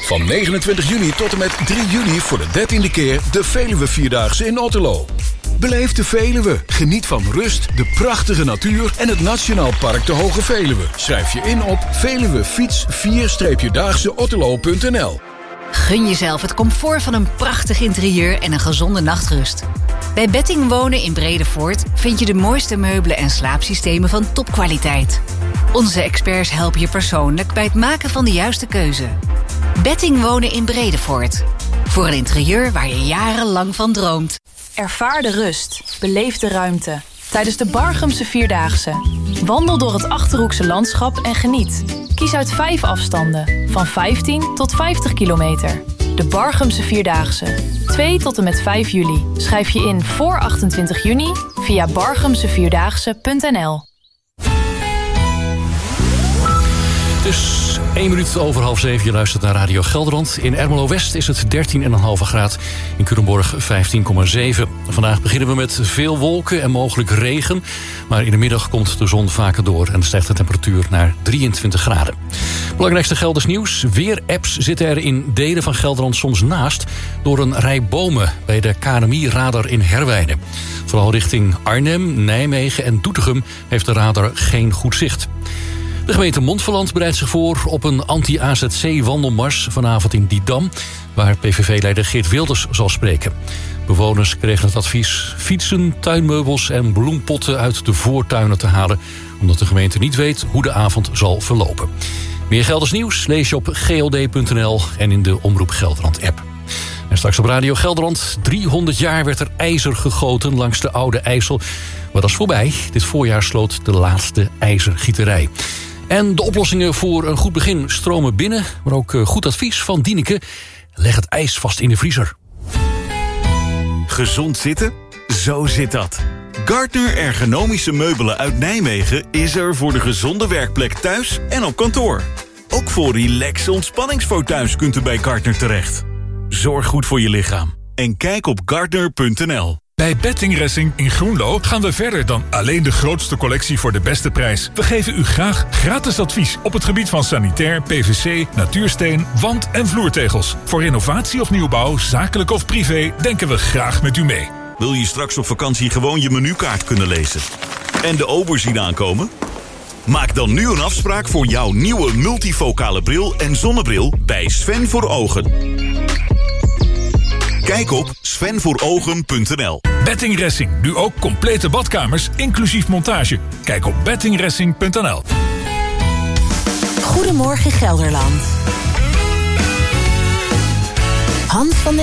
Van 29 juni tot en met 3 juli voor de 13e keer de Veluwe Vierdaagse in Otterlo. Beleef de Veluwe, geniet van rust, de prachtige natuur en het Nationaal Park de Hoge Veluwe. Schrijf je in op veluwefiets4-daagseotterlo.nl. Gun jezelf het comfort van een prachtig interieur en een gezonde nachtrust. Bij Betting Wonen in Bredevoort vind je de mooiste meubelen en slaapsystemen van topkwaliteit. Onze experts helpen je persoonlijk bij het maken van de juiste keuze. Betting Wonen in Bredevoort. Voor een interieur waar je jarenlang van droomt. Ervaar de rust, beleef de ruimte. Tijdens de Barchamse Vierdaagse. Wandel door het Achterhoekse landschap en geniet. Kies uit 5 afstanden, van 15 tot 50 kilometer. De Barchamse Vierdaagse, 2 tot en met 5 juli. Schrijf je in voor 28 juni via barchamsevierdaagse.nl. Het is 1 minuut over 6:30. Je luistert naar Radio Gelderland. In Ermelo-West is het 13,5 graad. In Culemborg 15,7. Vandaag beginnen we met veel wolken en mogelijk regen. Maar in de middag komt de zon vaker door en stijgt de temperatuur naar 23 graden. Belangrijkste Gelders nieuws. Weerapps zitten er in delen van Gelderland soms naast door een rij bomen bij de KNMI-radar in Herwijnen. Vooral richting Arnhem, Nijmegen en Doetinchem heeft de radar geen goed zicht. De gemeente Montferland bereidt zich voor op een anti-AZC-wandelmars vanavond in Didam, waar PVV-leider Geert Wilders zal spreken. Bewoners kregen het advies fietsen, tuinmeubels en bloempotten uit de voortuinen te halen, omdat de gemeente niet weet hoe de avond zal verlopen. Meer Gelders nieuws lees je op gld.nl en in de Omroep Gelderland-app. En straks op Radio Gelderland. 300 jaar werd er ijzer gegoten langs de Oude IJssel. Maar dat is voorbij. Dit voorjaar sloot de laatste ijzergieterij. En de oplossingen voor een goed begin stromen binnen. Maar ook goed advies van Dieneke. Leg het ijs vast in de vriezer. Gezond zitten? Zo zit dat. Gardner Ergonomische Meubelen uit Nijmegen is er voor de gezonde werkplek thuis en op kantoor. Ook voor relaxe ontspanningsfauteuils kunt u bij Gardner terecht. Zorg goed voor je lichaam en kijk op gardner.nl. Bij Betting Racing in Groenlo gaan we verder dan alleen de grootste collectie voor de beste prijs. We geven u graag gratis advies op het gebied van sanitair, PVC, natuursteen, wand- en vloertegels. Voor renovatie of nieuwbouw, zakelijk of privé, denken we graag met u mee. Wil je straks op vakantie gewoon je menukaart kunnen lezen? En de ober zien aankomen? Maak dan nu een afspraak voor jouw nieuwe multifocale bril en zonnebril bij Sven voor Ogen. Kijk op svenvoorogen.nl. Betting Racing, nu ook complete badkamers, inclusief montage. Kijk op bettingracing.nl. Goedemorgen Gelderland. Hans van den